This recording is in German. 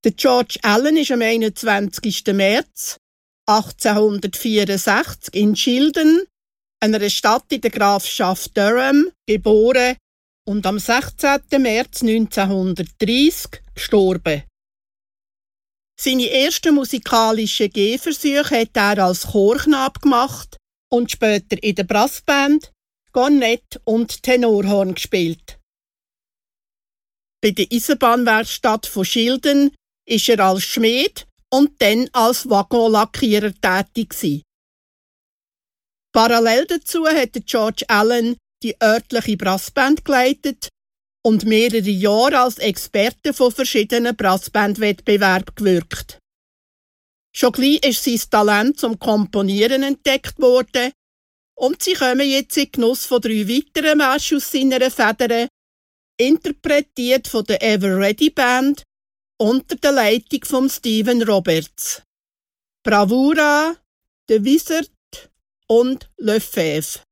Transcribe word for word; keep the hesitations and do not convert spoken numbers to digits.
Der George Allen ist am einundzwanzigsten März achtzehnhundertvierundsechzig in Shildon, einer Stadt in der Grafschaft Durham, geboren und am sechzehnten März neunzehnhundertdreißig gestorben. Seine ersten musikalischen Gehversuche hat er als Chorknabe gemacht und später in der Brassband, Kornett und Tenorhorn gespielt. Bei der Eisenbahnwerkstatt von Shildon war er als Schmied und dann als Waggonlackierer tätig gewesen. Parallel dazu hat George Allen die örtliche Brassband geleitet und mehrere Jahre als Experte von verschiedenen Brassbandwettbewerben gewirkt. Schon gleich ist sein Talent zum Komponieren entdeckt worden und sie kommen jetzt in Genuss von drei weiteren Märsche aus seiner Feder, interpretiert von der Ever Ready Band unter der Leitung von Stephen Roberts. Bravura, The Wizard und Le Fèvre.